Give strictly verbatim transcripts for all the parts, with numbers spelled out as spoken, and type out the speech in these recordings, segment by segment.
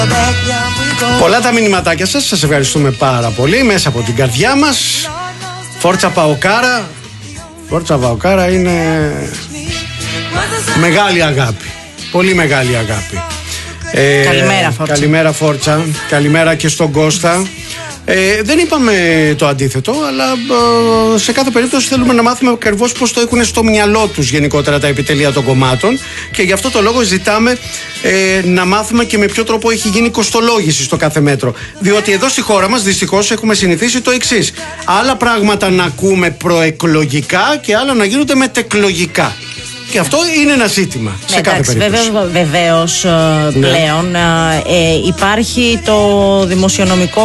Πολλά τα μηνυματάκια σας, σας ευχαριστούμε πάρα πολύ μέσα από την καρδιά μας. Φόρτσα Παοκάρα. Φόρτσα Παοκάρα είναι μεγάλη αγάπη. Πολύ μεγάλη αγάπη. Ε, καλημέρα Φόρτσα. Καλημέρα Φόρτσα. Καλημέρα και στον Κώστα. Ε, δεν είπαμε το αντίθετο, αλλά ε, σε κάθε περίπτωση θέλουμε να μάθουμε ακριβώς πώς το έχουν στο μυαλό τους γενικότερα τα επιτελεία των κομμάτων, και γι' αυτό το λόγο ζητάμε ε, να μάθουμε και με ποιο τρόπο έχει γίνει κοστολόγηση στο κάθε μέτρο. Διότι εδώ στη χώρα μας δυστυχώς έχουμε συνηθίσει το εξής: άλλα πράγματα να ακούμε προεκλογικά και άλλα να γίνονται μετεκλογικά. Και αυτό είναι ένα ζήτημα σε ναι, κάθε εντάξει, περίπτωση. Βεβαίως, βεβαίως ναι. πλέον ε, υπάρχει το δημοσιονομικό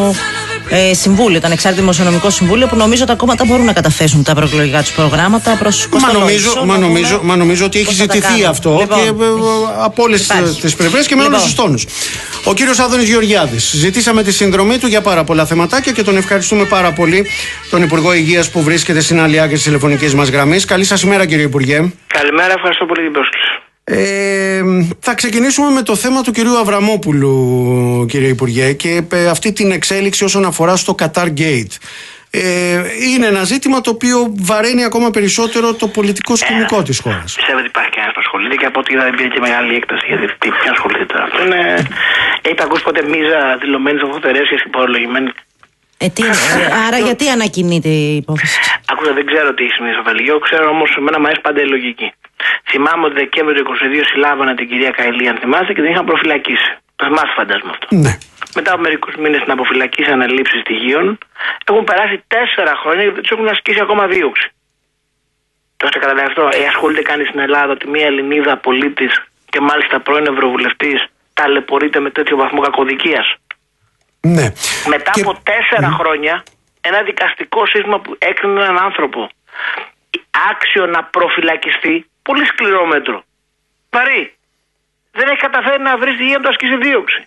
ε, συμβούλιο, το ανεξάρτητο δημοσιονομικό συμβούλιο, που νομίζω τα κόμματα μπορούν να καταθέσουν τα προεκλογικά τους προγράμματα προς Μα νομίζω, μα, νομίζω, μα νομίζω ότι έχει ζητηθεί αυτό λοιπόν, και από όλες τις πλευρές και με λοιπόν. όλους τους τόνους. Ο κύριος Άδωνης Γεωργιάδης. Ζητήσαμε τη συνδρομή του για πάρα πολλά θεματάκια και τον ευχαριστούμε πάρα πολύ, τον Υπουργό Υγείας, που βρίσκεται στην άλλη άκρη της τηλεφωνικής μας γραμμής. Καλή σας ημέρα, κύριε Υπουργέ. Καλημέρα, ευχαριστώ πολύ την πρόσκληση. Ε, θα ξεκινήσουμε με το θέμα του κυρίου Αβραμόπουλου, κύριε Υπουργέ, και αυτή την εξέλιξη όσον αφορά στο Qatar Gate. Ε, είναι ένα ζήτημα το οποίο βαραίνει ακόμα περισσότερο το πολιτικό σκηνικό ε, της χώρας. Πιστεύω ότι υπάρχει κανένας που ασχολείται, και από ό,τι είδα μπήκε και μεγάλη έκταση. Γιατί ποιο ασχολείται τώρα? Αυτό είναι. Έχετε ακούσει ποτέ μίζα δηλωμένη από φωτερές και φορολογημένη? Ε, τι, άρα γιατί ανακοινείται η υπόθεση? Ακούσα, δεν ξέρω τι έχει σημαίνει στο Βέλγιο. Ξέρω όμως, εμένα μου αρέσει πάντα η λογική. Θυμάμαι ότι Δεκέμβριο του είκοσι δύο συλλάβανε την κυρία Καηλή, αν θυμάστε, και την είχαν προφυλακίσει. Το θυμάστε, φαντάζομαι αυτό. Ναι. Μετά από μερικούς μήνες την αποφυλακίσαν λήψεις στοιχείων. Έχουν περάσει τέσσερα χρόνια και τους έχουν ασκήσει ακόμα δίωξη. Το έχετε καταλάβει αυτό? Ε, ασχολείται κανείς στην Ελλάδα ότι μια Ελληνίδα πολίτης και μάλιστα πρώην Ευρωβουλευτής ταλαιπωρείται με τέτοιο βαθμό κακοδικίας? Ναι. Μετά και... από τέσσερα mm. χρόνια, ένα δικαστικό σύστημα που έκρινε έναν άνθρωπο άξιο να προφυλακιστεί, πολύ σκληρό μέτρο, βαρύ, δεν έχει καταφέρει να βρει στοιχεία να το ασκήσει δίωξη.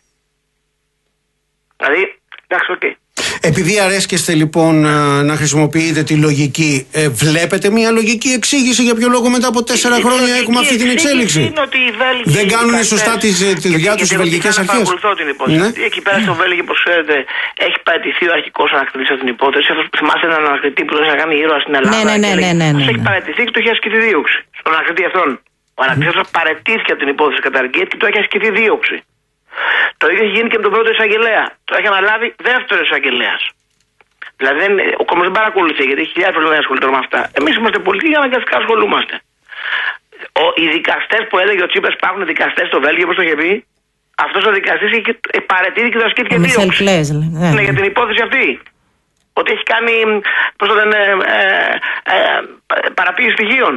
Δηλαδή, εντάξει, οκ. Okay. Επειδή αρέσκεστε λοιπόν να χρησιμοποιείτε τη λογική, ε, βλέπετε μια λογική εξήγηση για ποιο λόγο μετά από τέσσερα η χρόνια έχουμε αυτή την εξέλιξη? Είναι ότι οι Βέλγοι δεν κάνουν σωστά τη, τη δουλειά τους οι βελγικές αρχές. Παρακολουθώ την υπόθεση. Ναι. Εκεί πέρα στο Βέλγιο, όπως ξέρετε, έχει παραιτηθεί ο αρχικός ανακτητής από την υπόθεση. Αυτό που θυμάστε, έναν ανακτητή που δεν θα κάνει ήρωα στην Ελλάδα. Ναι, ναι, ναι. ναι, ναι, ναι. Έχει παραιτηθεί και το έχει ασκηθεί δίωξη. Στον ανακτητή αυτόν. Ο ανακτητής αυτός παραιτήθηκε από την υπόθεση Qatar Gate και το έχει ασκηθεί δίωξη. Το ίδιο έχει γίνει και με τον πρώτο εισαγγελέα. Το έχει αναλάβει δεύτερος εισαγγελέας. Δηλαδή ο κόμμα δεν παρακολουθεί, γιατί έχει χιλιάδες problemas να ασχολείται με αυτά. Εμείς είμαστε πολιτικοί και αναγκαστικά ασχολούμαστε. Ο, οι δικαστές που έλεγε ο Τσίπρας, υπάρχουν δικαστές στο Βέλγιο, όπως το είχε πει, αυτός ο δικαστής είχε παραιτήθηκε και το ασκήθηκε δίωξη. Ναι, ναι, για την υπόθεση αυτή. Ότι έχει κάνει, πώς το λένε, ε, ε, ε, παραποίηση στοιχείων.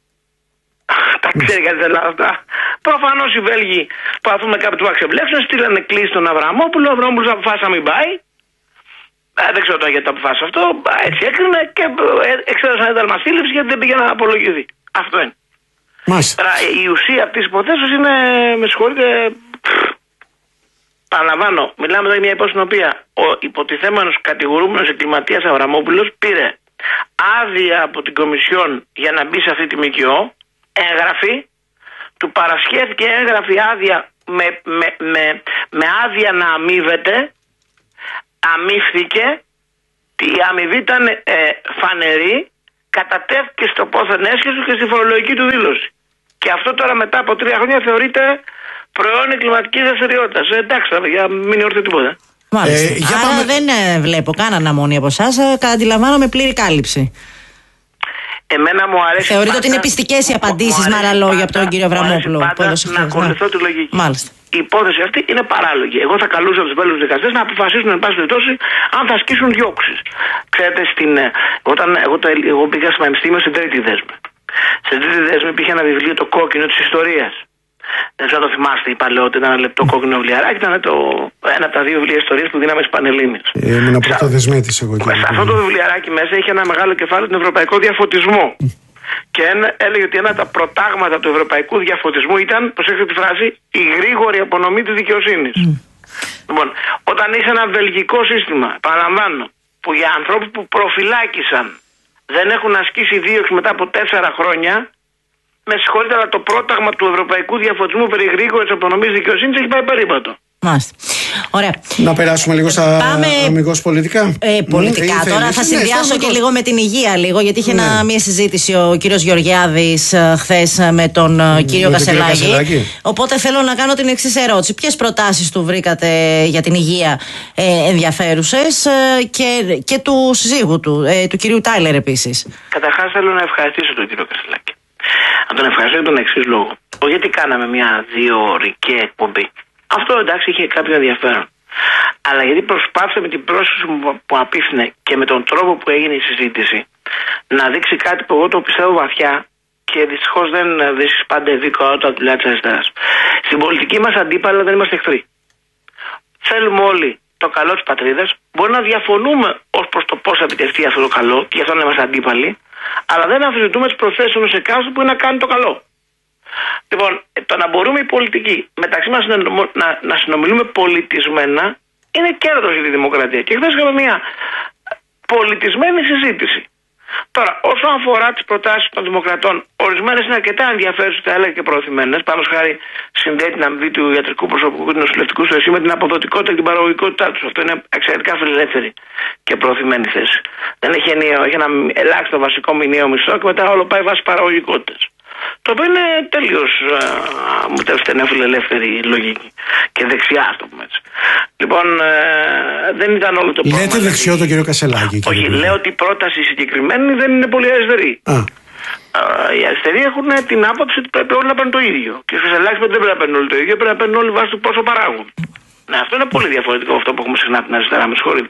Τα ξέρει κανείς δεν είναι αυτά? Προφανώς οι Βέλγοι προσπαθούν με κάποιον του αξιοπλέξουν, στείλανε κλείσει στον Αβραμόπουλο. Ο Αβραμόπουλος αποφάσισε να μην πάει. Ε, δεν ξέρω τώρα γιατί το αποφάσισε αυτό. Έτσι έκρινε και εξέδωσαν ένταλμα σύλληψη γιατί δεν πήγε να απολογηθεί. Αυτό είναι. Τώρα, η ουσία αυτής της υποθέσεως είναι, με συγχωρείτε, παραλαμβάνω, μιλάμε εδώ για μια υπόθεση στην οποία ο υποτιθέμενος κατηγορούμενος εγκληματίας Αβραμόπουλος πήρε άδεια από την Κομισιόν για να μπει σε αυτή τη ΜΚΟ, έγγραφη, του παρασχέθηκε έγγραφη άδεια με, με, με, με άδεια να αμείβεται, αμείφθηκε, η αμοιβή ήταν ε, φανερή, κατατέθηκε στο πόθεν έσχεσου και στη φορολογική του δήλωση. Και αυτό τώρα μετά από τρία χρόνια θεωρείται προϊόν εγκληματικής δραστηριότητας. Ε, εντάξει, για μην ορθεί τίποτα. Μάλιστα. Ε, Άρα πάμε... δεν ε, βλέπω καν αναμονή από εσάς, ε, αντιλαμβάνομαι πλήρη κάλυψη. Εμένα μου αρέσει. Θεωρείτε πάντα... ότι είναι πιστικές οι απαντήσεις με άλλα λόγια από τον κύριο Αβραμόπουλο? Να ακολουθώ τη λογική. Μάλιστα. Η υπόθεση αυτή είναι παράλογη. Εγώ θα καλούσα τους Βέλγους δικαστές να αποφασίσουν, εν πάση περιπτώσει, αν θα ασκήσουν διώξεις. Ξέρετε, στην, όταν εγώ, το, εγώ πήγα στο πανεπιστήμιο στην τρίτη δέσμη. Στην τρίτη δέσμη υπήρχε ένα βιβλίο, το κόκκινο της ιστορίας. Δεν ξέρω αν το θυμάστε, η παλαιότητα, ήταν ένα λεπτό κόκκινο βιβλιαράκι, ήταν το, ένα από τα δύο βιβλία ιστορίας που δίναμε στις Πανελλήνιες. Έμεινα πρωτοδεσμήτης εγώ και σε αυτό το βιβλιαράκι μέσα είχε ένα μεγάλο κεφάλαιο τον ευρωπαϊκό διαφωτισμό. Και ένα, έλεγε ότι ένα από τα προτάγματα του ευρωπαϊκού διαφωτισμού ήταν, προσέξτε τη φράση, η γρήγορη απονομή της δικαιοσύνης. Mm. Λοιπόν, όταν είσαι ένα βελγικό σύστημα, παραλαμβάνω, που για ανθρώπους που προφυλάκησαν δεν έχουν ασκήσει δίωξη μετά από τέσσερα χρόνια, με συγχωρείτε, αλλά το πρόταγμα του ευρωπαϊκού διαφωτισμού περί γρήγορης απονομής δικαιοσύνης έχει πάει περίπατο. Μάλιστα. Ωραία. Να περάσουμε λίγο στα Πάμε... αμιγώς πολιτικά. Ε, πολιτικά. Mm, Τώρα θα συνδυάσω ναι, και λίγο με την υγεία λίγο, γιατί είχε ναι. ένα, μια συζήτηση ο κύριος Γεωργιάδης χθες με τον mm, κύριο Κασελάκη. Οπότε θέλω να κάνω την εξής ερώτηση. Ποιες προτάσεις του βρήκατε για την υγεία ε, ενδιαφέρουσες ε, και, και του συζύγου του, ε, του κυρίου Τάιλερ επίσης? Καταρχάς θέλω να ευχαριστήσω τον κύριο Κασελάκη. Να τον ευχαριστήσω τον εξής λόγο. Γιατί κάναμε μια δύο ωρική εκπομπή. Αυτό εντάξει είχε κάποιο ενδιαφέρον. Αλλά γιατί προσπάθησε με την πρόσκληση που απίθυνε και με τον τρόπο που έγινε η συζήτηση να δείξει κάτι που εγώ το πιστεύω βαθιά και δυστυχώς δεν βρίσκει πάντα ευήκο όταν δουλειά της αριστεράς. Στην πολιτική μας αντίπαλα δεν είμαστε εχθροί. Θέλουμε όλοι το καλό της πατρίδας. Μπορεί να διαφωνούμε ως προς το πώς θα επιτευχθεί αυτό το καλό και γι' αυτό να είμαστε αντίπαλοι, αλλά δεν αμφισβητούμε τις προθέσεις ενός εκάστοτε που είναι να κάνει το καλό. Λοιπόν, το να μπορούμε οι πολιτικοί μεταξύ μας να, να, να συνομιλούμε πολιτισμένα είναι κέρδος για τη δημοκρατία. Και χθες είχαμε μια πολιτισμένη συζήτηση. Τώρα, όσον αφορά τις προτάσεις των δημοκρατών, ορισμένες είναι αρκετά ενδιαφέρουσες, θα έλεγα και προωθημένες. Πάνω χάρη συνδέει την αμοιβή του ιατρικού προσωπικού και του νοσηλευτικού στο ΕΣΥ με την αποδοτικότητα και την παραγωγικότητά τους. Αυτό είναι εξαιρετικά φιλελεύθερη και προωθημένη θέση. Δεν έχει ενιαίο, έχει ένα ελάχιστο βασικό μηνιαίο μισθό και μετά όλο πάει βάσει παραγωγικότητας. Το οποίο είναι τελείως μου τελευταία μια φιλελεύθερη λογική και δεξιά, α το πούμε έτσι. Λοιπόν, ε, δεν ήταν όλο το πρόβλημα. Λέτε δεξιό τον κύριο Κασελάκη. Όχι, κύριε. Λέω ότι η πρόταση συγκεκριμένη δεν είναι πολύ αριστερή. Α. Ε, οι αριστεροί έχουν την άποψη ότι πρέπει όλοι να παίρνουν το ίδιο. Και ο Κασελάκης δεν πρέπει να παίρνουν όλοι το ίδιο, πρέπει να παίρνουν όλοι βάσει του πόσο παράγουν. Ναι, αυτό είναι πολύ διαφορετικό αυτό που έχουμε συχνά την αριστερά, με συγχωρείτε.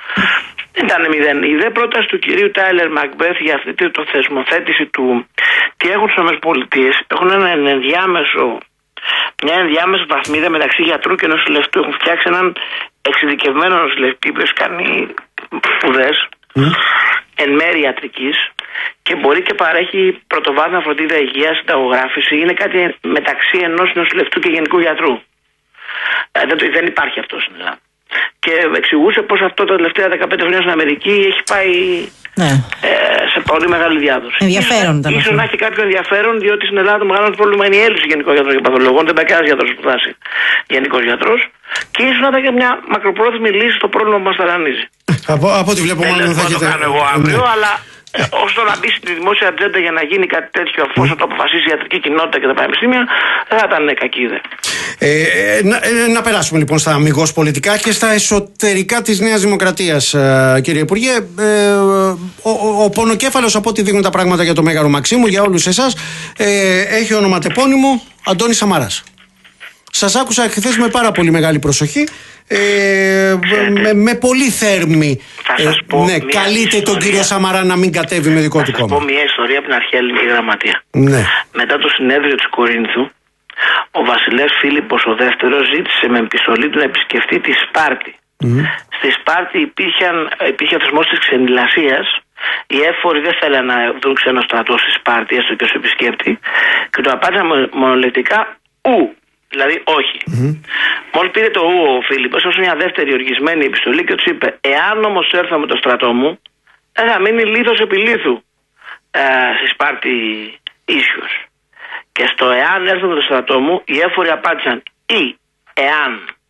Δεν ήταν μηδέν. Η δε πρόταση του κυρίου Τάιλερ Μακμπέθ για αυτή τη το θεσμοθέτηση του τι έχουν στις ΗΠΑ έχουν ένα ενδιάμεσο, μια ενδιάμεσο βαθμίδα μεταξύ γιατρού και νοσηλευτού. Έχουν φτιάξει έναν εξειδικευμένο νοσηλευτή που έχει κάνει σπουδές mm. εν μέρει ιατρικής και μπορεί και παρέχει πρωτοβάθμια φροντίδα υγείας, συνταγογράφηση. Είναι κάτι μεταξύ ενός νοσηλευτού και γενικού γιατρού. Ε, δεν, δεν υπάρχει αυτό στην Ελλάδα. Και εξηγούσε πως αυτό τα τελευταία δεκαπέντε χρόνια στην Αμερική έχει πάει ναι. ε, σε πολύ μεγάλη διάδοση. Ενδιαφέρον ήταν. Ίσως να έχει κάποιο ενδιαφέρον, διότι στην Ελλάδα το μεγάλο πρόβλημα είναι η έλλειψη γενικών γιατρών και παθολογών. Δεν πάει κανένας γιατρός που φτάσει γενικός γιατρός. Και ίσως να ήταν και μια μακροπρόθεσμη λύση στο πρόβλημα που μας ταρανίζει. Από, από ό,τι βλέπω, μάλλον θα έχετε. Δεν το κάνω εγώ αύριο, ναι. αλλά. Ώστε να μπει στη δημόσια ατζέντα για να γίνει κάτι τέτοιο, αφού mm. το αποφασίσει η ιατρική κοινότητα και τα πανεπιστήμια, δεν θα ήταν κακή ιδέα. Ε, να, ε, να περάσουμε λοιπόν στα αμιγώς πολιτικά και στα εσωτερικά της Νέας Δημοκρατίας, ε, κύριε Υπουργέ. Ε, ο, ο, ο πονοκέφαλος, από ό,τι δείχνουν τα πράγματα για το Μέγαρο Μαξίμου, για όλους εσάς, ε, έχει ονοματεπώνυμο Αντώνης Σαμαράς. Σας άκουσα χθες με πάρα πολύ μεγάλη προσοχή. Ε, με, με πολύ θέρμη ε, ναι, καλείτε τον κύριο Σαμαρά να μην κατέβει με δικό του κόμμα. Θα σας πω μια ιστορία από την αρχαία ελληνική γραμματεία. Ναι. Μετά το συνέδριο της Κορίνθου, ο βασιλεύς Φίλιππος ο δεύτερος ζήτησε με επιστολή του να επισκεφτεί τη Σπάρτη. Mm. Στη Σπάρτη υπήρχαν, υπήρχε ο θεσμός της ξενηλασίας. Οι έφοροι δεν θέλαν να δουν ξένο στρατό στη Σπάρτη, έστω και ως επισκέπτη, και του απάντησαν μονολεκτικά ου. Δηλαδή, όχι. Mm-hmm. Μόλις πήρε το ου ο Φίλιππος, όσο μια δεύτερη οργισμένη επιστολή και του είπε: εάν όμως έρθω με το στρατό μου, δεν θα μείνει λίθος επί λίθου ε, στη Σπάρτη ίσιος. Και στο εάν έρθω με το στρατό μου, οι έφοροι απάντησαν ή εάν.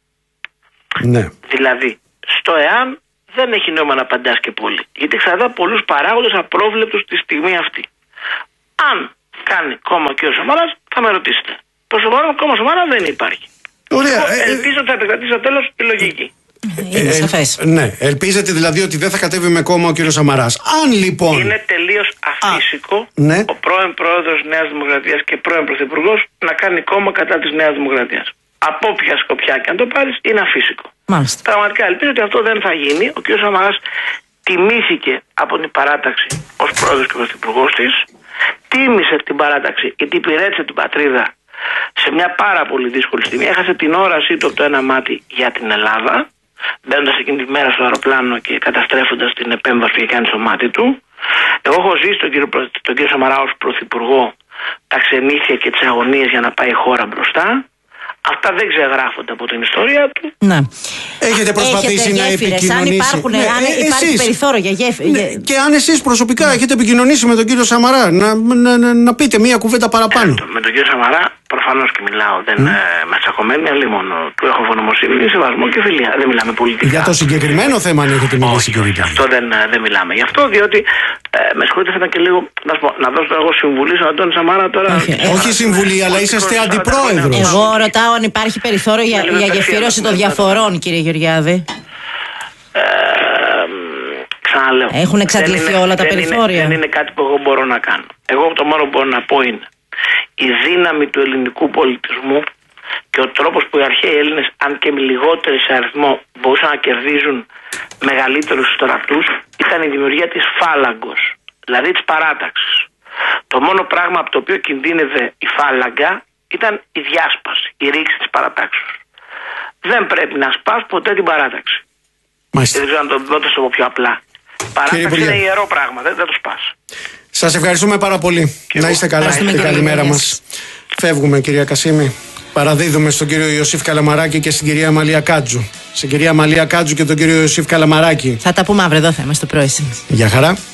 Ναι. Δηλαδή, στο εάν δεν έχει νόημα να απαντάς και πολύ. Γιατί εξαρτάται πολλούς παράγοντες απρόβλεπτους τη στιγμή αυτή. Αν κάνει κόμμα ο κ. Σαμαράς, θα με ρωτήσετε. Το σοβαρό κόμμα Σαμαρά δεν υπάρχει. Ωραία. Ελπίζω ότι θα επικρατήσει στο τέλος η λογική. Είναι σαφές. Ε, ναι, ελπίζετε δηλαδή ότι δεν θα κατέβει με κόμμα ο κύριος Σαμαράς. Αν λοιπόν. Είναι τελείως αφύσικο Α, ναι. ο πρώην πρόεδρος της Νέας Δημοκρατίας και πρώην πρωθυπουργός να κάνει κόμμα κατά της Νέας Δημοκρατίας. Από όποια σκοπιά και αν το πάρεις, είναι αφύσικο. Μάλιστα. Πραγματικά ελπίζω ότι αυτό δεν θα γίνει. Ο κύριος Σαμαράς τιμήθηκε από την παράταξη ως πρόεδρος και πρωθυπουργός της. Τίμησε την παράταξη γιατί υπηρέτησε την πατρίδα σε μια πάρα πολύ δύσκολη στιγμή. Έχασε την όρασή του από το ένα μάτι για την Ελλάδα, μπαίνοντας εκείνη τη μέρα στο αεροπλάνο και καταστρέφοντας την επέμβαση που είχε κάνει στο μάτι του. Εγώ έχω ζήσει τον κύριο, τον κύριο Σαμαρά ως πρωθυπουργό τα ξενύχια και τις αγωνίες για να πάει η χώρα μπροστά. Αυτά δεν ξεγράφονται από την ιστορία του. Ναι. Έχετε προσπαθήσει έχετε να επικοινωνήσετε. Αν υπάρχουν, ναι, αν ε, υπάρχει εσείς, περιθώριο για γέφυρα. Ναι, και αν εσείς προσωπικά ναι. έχετε επικοινωνήσει με τον κύριο Σαμαρά, να, να, να, να πείτε μία κουβέντα παραπάνω. Ε, με τον κύριο Σαμαρά προφανώς και μιλάω. Δεν mm. ε, με τσακωμένη, αλλή μόνο. Του έχω φωνομοσύνη, σεβασμό και φιλία. Δεν μιλάμε πολιτικά. Για το συγκεκριμένο θέμα, αν έχετε μιλήσει και όχι, αυτό δεν, δεν μιλάμε. Γι' αυτό, διότι ε, με συγχωρείτε, θα ήταν και λίγο. Να, πω, να δώσω εγώ συμβουλή στον Αντώνη Σαμάρα τώρα. Όχι, ε, όχι συμβουλή, αλλά είσαστε αντιπρόεδρος. Εγώ ρωτάω αν υπάρχει περιθώριο για, για γεφύρωση των διαφορών, κύριε Γεωργιάδη. Ε, ξαναλέω. Έχουν εξαντληθεί είναι, όλα τα δεν περιθώρια. Είναι, δεν είναι κάτι που εγώ μπορώ να κάνω. Εγώ το μόνο που μπορώ να πω είναι η δύναμη του ελληνικού πολιτισμού και ο τρόπος που οι αρχαίοι Έλληνες, αν και με λιγότεροι σε αριθμό, μπορούσαν να κερδίζουν μεγαλύτερους στρατούς, ήταν η δημιουργία της φάλαγκος, δηλαδή της παράταξης. Το μόνο πράγμα από το οποίο κινδύνευε η φάλαγγα ήταν η διάσπαση, η ρήξη της παρατάξεως. Δεν πρέπει να σπάς ποτέ την παράταξη. Μάλιστα. Δεν ξέρω αν το δω το πω πιο απλά. Παράταξη είναι ιερό πράγμα, δεν, δεν το σπάς. Σας ευχαριστούμε πάρα πολύ. Και να είστε καλά και καλημέρα μας. Φεύγουμε, κυρία Κασίμη. Παραδίδουμε στον κύριο Ιωσήφ Καλαμαράκη και στην κυρία Μαλία Κάτζου. Στην κυρία Μαλία Κάτζου και τον κύριο Ιωσήφ Καλαμαράκη. Θα τα πούμε αύριο, εδώ θα είμαστε πρωί. Γεια χαρά.